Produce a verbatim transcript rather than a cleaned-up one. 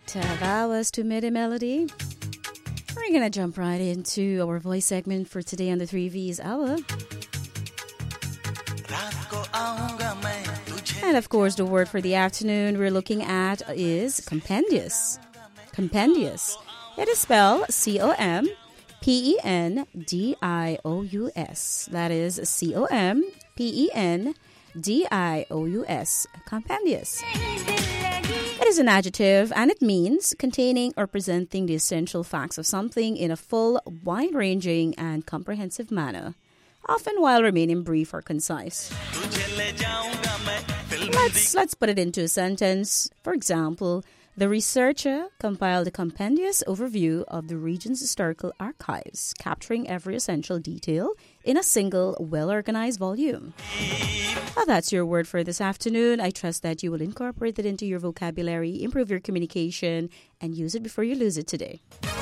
Uh, that was To Midi Melody. We're going to jump right into our voice segment for today on the three V's Hour. And of course, the word for the afternoon we're looking at is compendious. Compendious. It is spelled C O M P E N D I O U S. That is C O M P E N D I O U S. Compendious. It is an adjective and it means containing or presenting the essential facts of something in a full, wide-ranging, and comprehensive manner, often while remaining brief or concise. Let's, let's put it into a sentence. For example, the researcher compiled a compendious overview of the region's historical archives, capturing every essential detail in a single, well-organized volume. Well, that's your word for this afternoon. I trust that you will incorporate it into your vocabulary, improve your communication, and use it before you lose it today.